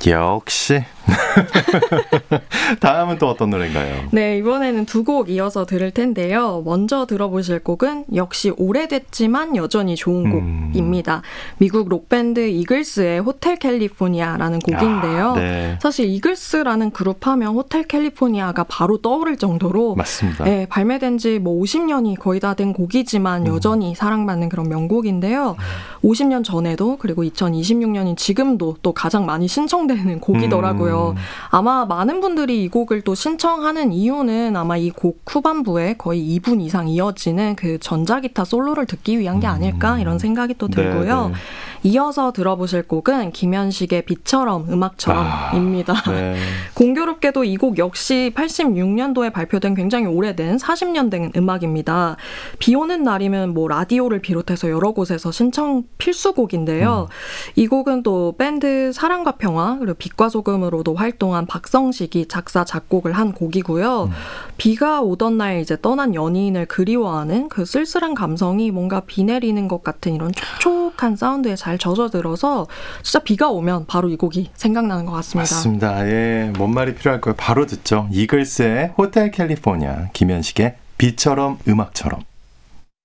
역시. 다음은 또 어떤 노래인가요? 네, 이번에는 두 곡 이어서 들을 텐데요. 먼저 들어보실 곡은 역시 오래됐지만 여전히 좋은 곡입니다. 미국 록밴드 이글스의 호텔 캘리포니아라는 곡인데요. 네. 사실 이글스라는 그룹 하면 호텔 캘리포니아가 바로 떠오를 정도로 맞습니다. 네, 발매된 지 뭐 50년이 거의 다 된 곡이지만 여전히 사랑받는 그런 명곡인데요. 50년 전에도 그리고 2026년인 지금도 또 가장 많이 신청되는 곡이더라고요. 아마 많은 분들이 이 곡을 또 신청하는 이유는 아마 이 곡 후반부에 거의 2분 이상 이어지는 그 전자기타 솔로를 듣기 위한 게 아닐까 이런 생각이 또 들고요. 네. 이어서 들어보실 곡은 김현식의 비처럼 음악처럼입니다. 네. 공교롭게도 이 곡 역시 86년도에 발표된 굉장히 오래된 40년 된 음악입니다. 비 오는 날이면 뭐 라디오를 비롯해서 여러 곳에서 신청 필수곡인데요. 이 곡은 또 밴드 사랑과 평화 그리고 빛과 소금으로도 활동한 박성식이 작사 작곡을 한 곡이고요. 비가 오던 날 이제 떠난 연인을 그리워하는 그 쓸쓸한 감성이 뭔가 비 내리는 것 같은 이런 촉촉한 사운드에 잘 젖어들어서 진짜 비가 오면 바로 이 곡이 생각나는 것 같습니다. 맞습니다. 예, 뭔 말이 필요할까요? 바로 듣죠. 이글스의 호텔 캘리포니아, 김현식의 비처럼 음악처럼.